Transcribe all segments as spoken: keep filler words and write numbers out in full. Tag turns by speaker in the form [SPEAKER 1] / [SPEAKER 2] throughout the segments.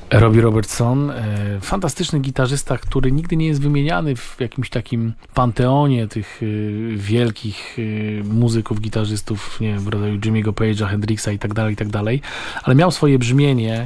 [SPEAKER 1] Robbie Robertson, fantastyczny gitarzysta, który nigdy nie jest wymieniany w jakimś takim panteonie tych wielkich muzyków, gitarzystów, nie wiem, w rodzaju Jimmy'ego Page'a, Hendrixa i tak dalej, i tak dalej, ale miał swoje brzmienie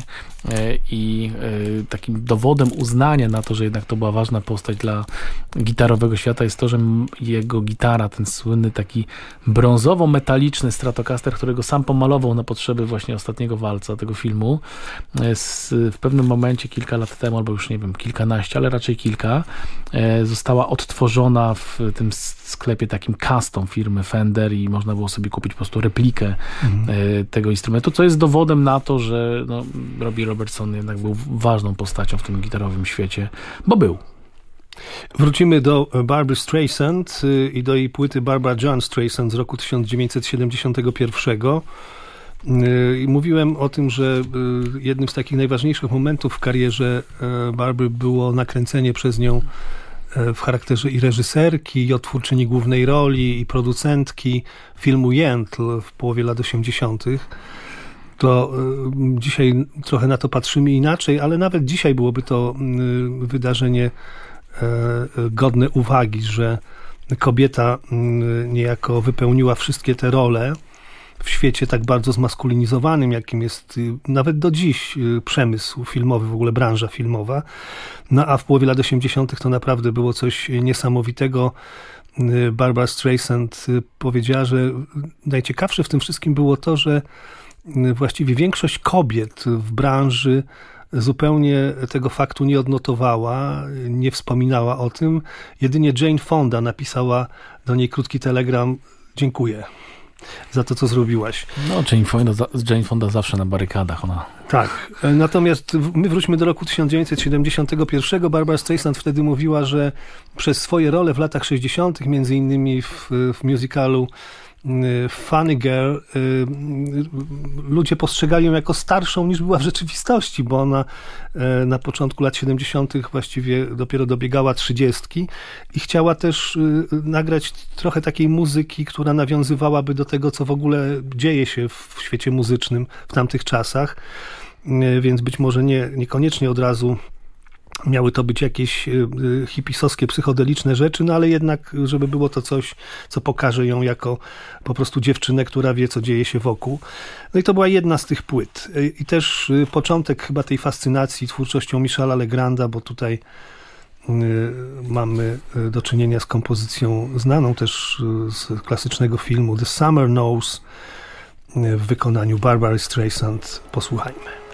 [SPEAKER 1] i takim dowodem uznania na to, że jednak to była ważna postać dla gitarowego świata jest to, że jego gitara, ten słynny taki brązowo-metaliczny Stratocaster, którego sam pomalował na potrzeby właśnie Ostatniego Walca, tego filmu, w pewnym momencie, kilka lat temu, albo już nie wiem, kilkanaście, ale raczej kilka, została odtworzona w tym sklepie takim custom firmy Fender i można było sobie kupić po prostu replikę mhm. tego instrumentu, co jest dowodem na to, że no, Robbie Robertson jednak był ważną postacią w tym gitarowym świecie, bo był.
[SPEAKER 2] Wrócimy do Barbry Streisand i do jej płyty Barbara Joan Streisand z roku tysiąc dziewięćset siedemdziesiątego pierwszego. I mówiłem o tym, że jednym z takich najważniejszych momentów w karierze Barbry było nakręcenie przez nią w charakterze i reżyserki, i odtwórczyni głównej roli, i producentki filmu Jętl w połowie lat osiemdziesiątych. To dzisiaj trochę na to patrzymy inaczej, ale nawet dzisiaj byłoby to wydarzenie godne uwagi, że kobieta niejako wypełniła wszystkie te role w świecie tak bardzo zmaskulinizowanym, jakim jest nawet do dziś przemysł filmowy, w ogóle branża filmowa. No a w połowie lat osiemdziesiątych to naprawdę było coś niesamowitego. Barbara Streisand powiedziała, że najciekawsze w tym wszystkim było to, że właściwie większość kobiet w branży zupełnie tego faktu nie odnotowała, nie wspominała o tym. Jedynie Jane Fonda napisała do niej krótki telegram: dziękuję za to, co zrobiłaś.
[SPEAKER 1] No, Jane Fonda, Jane Fonda zawsze na barykadach. Ona.
[SPEAKER 2] Tak. Natomiast my wróćmy do roku tysiąc dziewięćset siedemdziesiątego pierwszego. Barbara Streisand wtedy mówiła, że przez swoje role w latach sześćdziesiątych, między innymi w, w musicalu Funny Girl, ludzie postrzegali ją jako starszą niż była w rzeczywistości, bo ona na początku lat siedemdziesiątych właściwie dopiero dobiegała trzydziestki i chciała też nagrać trochę takiej muzyki, która nawiązywałaby do tego, co w ogóle dzieje się w świecie muzycznym w tamtych czasach, więc być może nie, niekoniecznie od razu miały to być jakieś hipisowskie, psychodeliczne rzeczy, no ale jednak, żeby było to coś, co pokaże ją jako po prostu dziewczynę, która wie, co dzieje się wokół. No i to była jedna z tych płyt. I też początek chyba tej fascynacji twórczością Michela Legranda, bo tutaj mamy do czynienia z kompozycją znaną też z klasycznego filmu The Summer Knows w wykonaniu Barbary Streisand. Posłuchajmy.